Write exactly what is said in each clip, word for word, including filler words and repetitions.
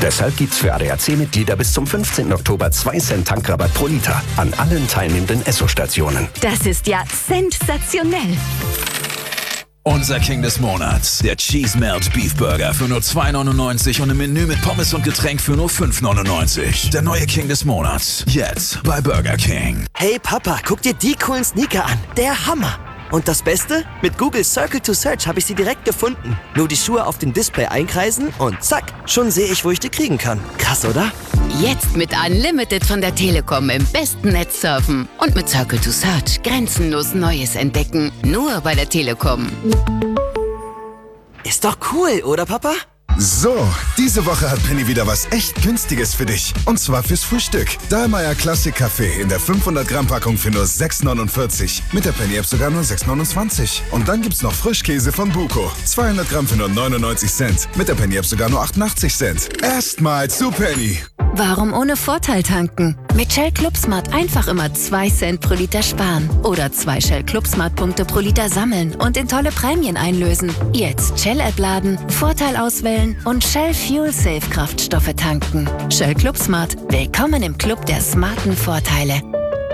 Deshalb gibt's für A D A C-Mitglieder bis zum fünfzehnten Oktober zwei Cent Tankrabatt pro Liter an allen teilnehmenden Esso-Stationen. Das ist ja sensationell. Unser King des Monats, der Cheese Melt Beef Burger für nur zwei neunundneunzig und ein Menü mit Pommes und Getränk für nur fünf neunundneunzig. Der neue King des Monats, jetzt bei Burger King. Hey Papa, guck dir die coolen Sneaker an. Der Hammer. Und das Beste? Mit Google Circle to Search habe ich sie direkt gefunden. Nur die Schuhe auf dem Display einkreisen und zack, schon sehe ich, wo ich die kriegen kann. Krass, oder? Jetzt mit Unlimited von der Telekom im besten Netz surfen. Und mit Circle to Search grenzenlos Neues entdecken. Nur bei der Telekom. Ist doch cool, oder Papa? So, diese Woche hat Penny wieder was echt Günstiges für dich. Und zwar fürs Frühstück. Dahlmeier Classic Kaffee in der fünfhundert Gramm Packung für nur sechs neunundvierzig. Mit der Penny App sogar nur sechs neunundzwanzig. Und dann gibt's noch Frischkäse von Buko. zweihundert Gramm für nur neunundneunzig Cent. Mit der Penny App sogar nur achtundachtzig Cent. Erstmal zu Penny. Warum ohne Vorteil tanken? Mit Shell Club Smart einfach immer zwei Cent pro Liter sparen. Oder zwei Shell Club Smart Punkte pro Liter sammeln und in tolle Prämien einlösen. Jetzt Shell App laden, Vorteil auswählen und Shell Fuel Safe Kraftstoffe tanken. Shell Club Smart. Willkommen im Club der smarten Vorteile.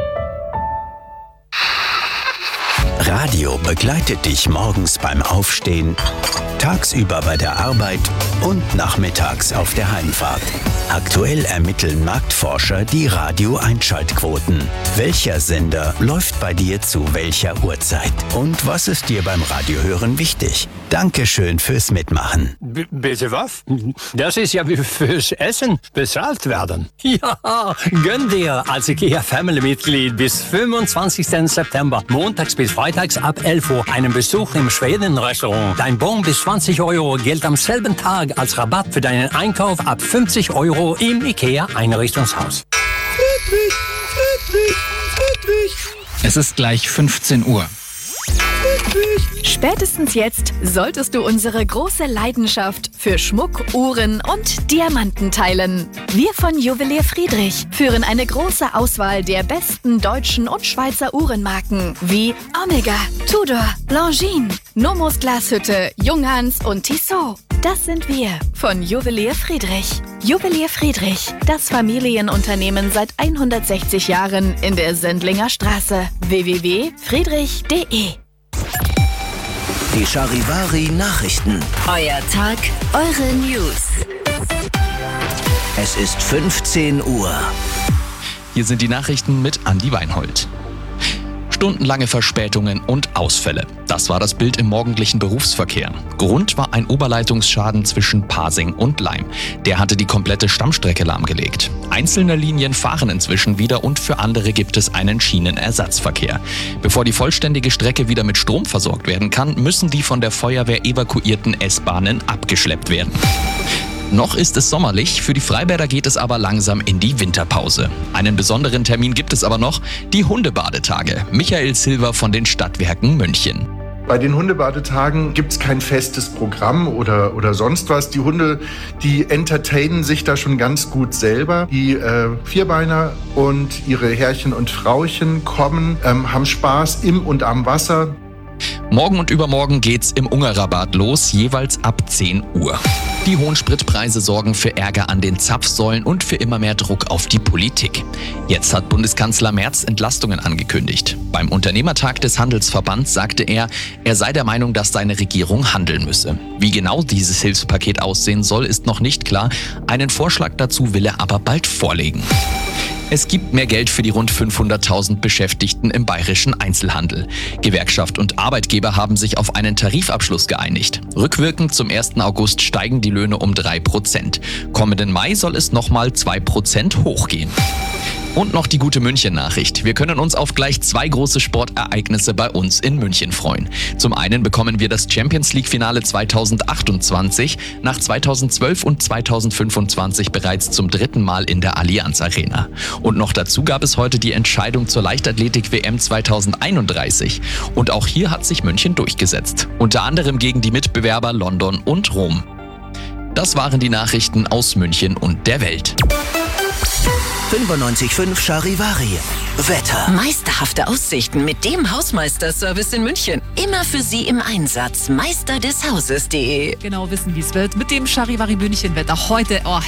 Radio begleitet dich morgens beim Aufstehen, tagsüber bei der Arbeit und nachmittags auf der Heimfahrt. Aktuell ermitteln Marktforscher die Radio-Einschaltquoten. Welcher Sender läuft bei dir zu welcher Uhrzeit? Und was ist dir beim Radiohören wichtig? Dankeschön fürs Mitmachen. B- bitte was? Das ist ja wie fürs Essen bezahlt werden. Ja, gönn dir als IKEA-Family-Mitglied bis fünfundzwanzigsten September, montags bis freitags ab elf Uhr, einen Besuch im Schweden-Restaurant. Dein Bon bis zwanzig Euro gilt am selben Tag als Rabatt für deinen Einkauf ab fünfzig Euro im IKEA-Einrichtungshaus. Friedrich, Friedrich, Friedrich. Es ist gleich fünfzehn Uhr. Spätestens jetzt solltest du unsere große Leidenschaft für Schmuck, Uhren und Diamanten teilen. Wir von Juwelier Friedrich führen eine große Auswahl der besten deutschen und Schweizer Uhrenmarken wie Omega, Tudor, Longines, Nomos Glashütte, Junghans und Tissot. Das sind wir von Juwelier Friedrich. Juwelier Friedrich, das Familienunternehmen seit hundertsechzig Jahren in der Sendlinger Straße. w w w punkt friedrich punkt de Die Charivari Nachrichten. Euer Tag, eure News. Es ist fünfzehn Uhr. Hier sind die Nachrichten mit Andi Weinhold. Stundenlange Verspätungen und Ausfälle. Das war das Bild im morgendlichen Berufsverkehr. Grund war ein Oberleitungsschaden zwischen Pasing und Laim. Der hatte die komplette Stammstrecke lahmgelegt. Einzelne Linien fahren inzwischen wieder und für andere gibt es einen Schienenersatzverkehr. Bevor die vollständige Strecke wieder mit Strom versorgt werden kann, müssen die von der Feuerwehr evakuierten S-Bahnen abgeschleppt werden. Noch ist es sommerlich, für die Freibäder geht es aber langsam in die Winterpause. Einen besonderen Termin gibt es aber noch, die Hundebadetage. Michael Silver von den Stadtwerken München. Bei den Hundebadetagen gibt es kein festes Programm oder, oder sonst was. Die Hunde, die entertainen sich da schon ganz gut selber. Die äh, Vierbeiner und ihre Herrchen und Frauchen kommen, ähm, haben Spaß im und am Wasser. Morgen und übermorgen geht's im Ungerer-Bad los, jeweils ab zehn Uhr. Die hohen Spritpreise sorgen für Ärger an den Zapfsäulen und für immer mehr Druck auf die Politik. Jetzt hat Bundeskanzler Merz Entlastungen angekündigt. Beim Unternehmertag des Handelsverbands sagte er, er sei der Meinung, dass seine Regierung handeln müsse. Wie genau dieses Hilfspaket aussehen soll, ist noch nicht klar. Einen Vorschlag dazu will er aber bald vorlegen. Es gibt mehr Geld für die rund fünfhunderttausend Beschäftigten im bayerischen Einzelhandel. Gewerkschaft und Arbeitgeber haben sich auf einen Tarifabschluss geeinigt. Rückwirkend zum ersten August steigen die Löhne um drei Prozent. Kommenden Mai soll es nochmal zwei Prozent hochgehen. Und noch die gute München-Nachricht. Wir können uns auf gleich zwei große Sportereignisse bei uns in München freuen. Zum einen bekommen wir das Champions-League-Finale zweitausendachtundzwanzig, nach zweitausendzwölf und zweitausendfünfundzwanzig bereits zum dritten Mal in der Allianz Arena. Und noch dazu gab es heute die Entscheidung zur Leichtathletik-W M zweitausendeinunddreißig. Und auch hier hat sich München durchgesetzt. Unter anderem gegen die Mitbewerber London und Rom. Das waren die Nachrichten aus München und der Welt. fünfundneunzig Komma fünf Charivari. Wetter. Meisterhafte Aussichten mit dem Hausmeister-Service in München. Immer für Sie im Einsatz. Meisterdeshauses punkt de. Genau wissen, wie es wird mit dem Charivari München Wetter heute. Oh,